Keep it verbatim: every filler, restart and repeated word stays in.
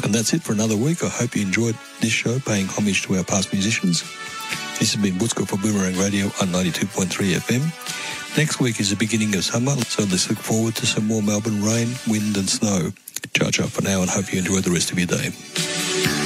And that's it for another week. I hope you enjoyed this show, paying homage to our past musicians. This has been Woodstock for Boomerang Radio on ninety-two point three F M. Next week is the beginning of summer, so let's look forward to some more Melbourne rain, wind and snow. Ciao, ciao for now, and hope you enjoy the rest of your day.